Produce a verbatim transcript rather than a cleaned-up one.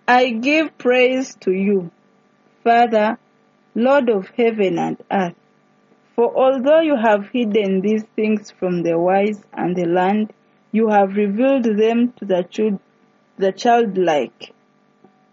I give praise to you, Father, Lord of heaven and earth. For although you have hidden these things from the wise and the learned, you have revealed them to the, chil- the childlike.